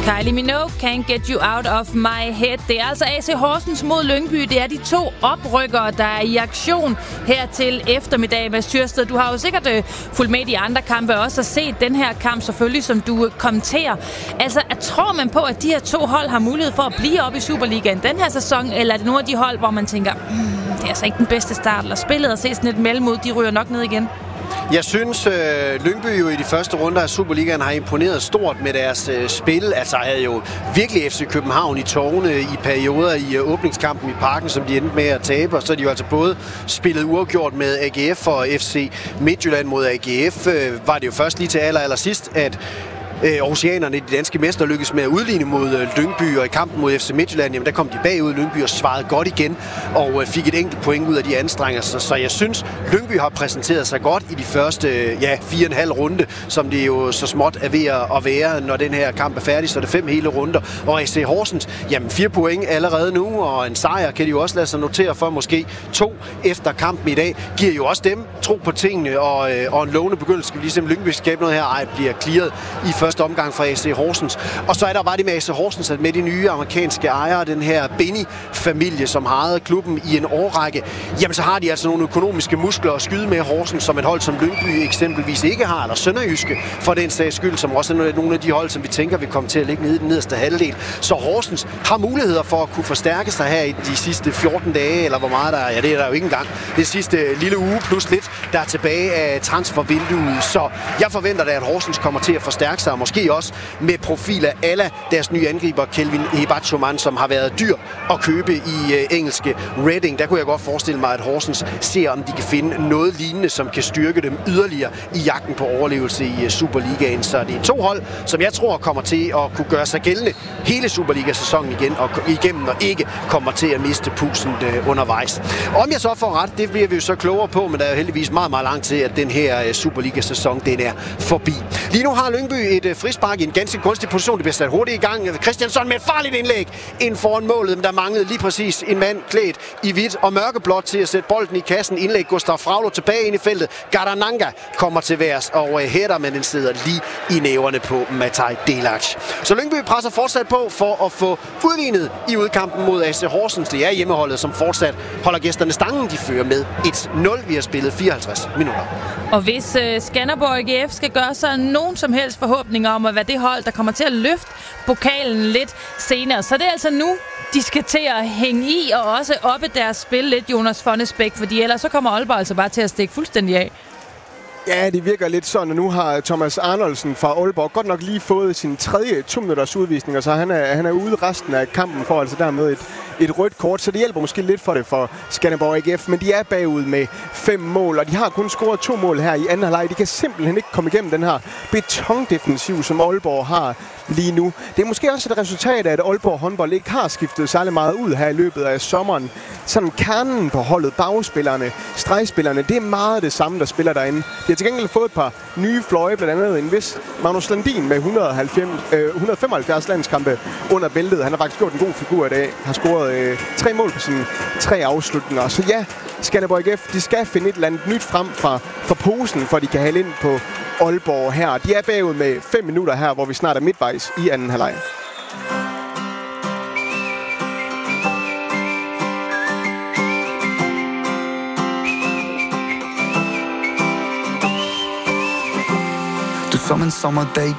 Kylie Minogue, Can't Get You Out of My Head. Det er altså AC Horsens mod Lyngby. Det er de to oprykkere, der er i aktion her til eftermiddag. Mads Tyrsted, du har jo sikkert fulgt med i de andre kampe også og set den her kamp selvfølgelig, som du kommenterer. Altså, tror man på, at de her to hold har mulighed for at blive op i Superligaen den her sæson, eller er det nogle af de hold, hvor man tænker, det er altså ikke den bedste start, eller spillet og se sådan et mellemud, de ryger nok ned igen? Jeg synes, Lyngby jo i de første runder af Superligaen har imponeret stort med deres spil. Altså havde jo virkelig FC København i tårne i perioder i åbningskampen i Parken, som de endte med at tabe. Og så er de jo altså både spillet uafgjort med AGF og FC Midtjylland mod AGF. Var det jo først lige til allersidst, at Aarhusianerne, de danske mestre, lykkedes med at udligne mod Lyngby, og i kampen mod FC Midtjylland, jamen der kom de bagud Lyngby og svarede godt igen, og fik et enkelt point ud af de anstrengelser. Så jeg synes, Lyngby har præsenteret sig godt i de første 4,5 runde, som det jo så småt er ved at være, når den her kamp er færdig, så er det 5 hele runder. Og AC Horsens, jamen 4 point allerede nu, og en sejr kan de jo også lade sig notere for, måske 2 efter kampen i dag, giver jo også dem tro på tingene, og en lovende begyndelse. Skal vi ligesom Lyngby skabe noget her, bliver clearet i første omgang fra AC Horsens. Og så er der bare det med AC Horsens, at med de nye amerikanske ejere, den her Benny-familie, som har ejet klubben i en årrække, jamen så har de altså nogle økonomiske muskler at skyde med Horsens, som et hold som Lyngby eksempelvis ikke har, eller Sønderjyske for den sags skyld, som også er nogle af de hold, som vi tænker vil komme til at ligge nede i den nederste halvdel. Så Horsens har muligheder for at kunne forstærke sig her i de sidste 14 dage, eller hvor meget der er. Ja, det er der jo ikke engang. Det sidste lille uge plus lidt, der er tilbage af transfervinduet. Så jeg forventer da, at Horsens kommer til at forstærke sig, og måske også med profiler ala deres nye angriber, Kelvin Ebachoman, som har været dyr at købe i engelske Reading. Der kunne jeg godt forestille mig, at Horsens ser, om de kan finde noget lignende, som kan styrke dem yderligere i jagten på overlevelse i Superligaen. Så det er 2 hold, som jeg tror kommer til at kunne gøre sig gældende hele Superliga-sæsonen igennem, og ikke kommer til at miste pusten undervejs. Om jeg så får ret, det bliver vi jo så klogere på, men der er jo heldigvis meget, meget langt til, at den her Superliga-sæson, den er forbi. Lige nu har Lyngby et frispark i en ganske kunstig position. Det bliver sat hurtigt i gang. Christiansson med et farligt indlæg ind foran målet, men der manglede lige præcis en mand klædt i hvidt og mørkeblåt til at sætte bolden i kassen. Indlæg Gustav Fraulo tilbage ind i feltet. Garananga kommer til værs og hætter, men den sidder lige i næverne på Mataj Delac. Så Lyngby presser fortsat på for at få udlignet i udkampen mod AC Horsens. Det er hjemmeholdet, som fortsat holder gæsterne stangen. De fører med 1-0. Vi har spillet 54 minutter. Og hvis Skanderborg AGF skal gøre sig nogen som helst forhåbninger om at være det hold, der kommer til at løfte pokalen lidt senere, så det er altså nu, de skal til at hænge i og også oppe deres spil lidt, Jonas Fonnesbæk, fordi ellers så kommer Aalborg altså bare til at stikke fuldstændig af. Ja, det virker lidt sådan, og nu har Thomas Arnoldsen fra Aalborg godt nok lige fået sin 3. 2-minutters udvisning, og så han er ude resten af kampen for altså dermed et rødt kort, så det hjælper måske lidt for det for Skanderborg AGF, men de er bagud med 5 mål, og de har kun scoret 2 mål her i anden halvleg. De kan simpelthen ikke komme igennem den her betondefensiv, som Aalborg har lige nu. Det er måske også et resultat af, at Aalborg håndbold ikke har skiftet særlig meget ud her i løbet af sommeren. Sådan kernen på holdet, bagspillerne, stregspillerne, det er meget det samme, der spiller derinde. De har til gengæld fået et par nye fløje, blandt andet en vis Magnus Landin med 175 landskampe under bæltet. Han har faktisk gjort en god figur i dag, har scoret 3 mål på sine 3 afslutninger. Så ja, Skanderborg AGF, de skal finde et eller andet nyt frem fra posen, for de kan hælde ind på Aalborg her. De er bagud med 5 minutter her, hvor vi snart er midtvejs i anden halvleg. Som en sommerdag